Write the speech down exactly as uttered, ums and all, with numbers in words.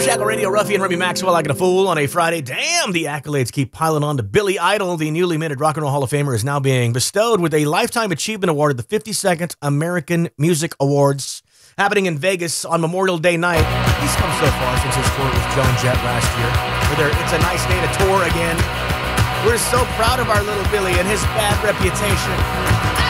Ramshackle Radio, Ruffy and Remy Maxwell like a fool on a Friday. Damn, the accolades keep piling on to Billy Idol. The newly minted Rock and Roll Hall of Famer is now being bestowed with a Lifetime Achievement Award at the fifty-second American Music Awards, happening in Vegas on Memorial Day night. He's come so far since his tour with Joan Jett last year. Whether it's a nice day to tour again. We're so proud of our little Billy and his bad reputation.